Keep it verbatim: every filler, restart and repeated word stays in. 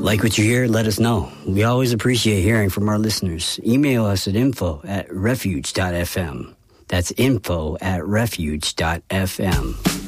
Like what you hear, let us know. We always appreciate hearing from our listeners. Email us at info at refuge dot f m. That's info at refuge dot f m.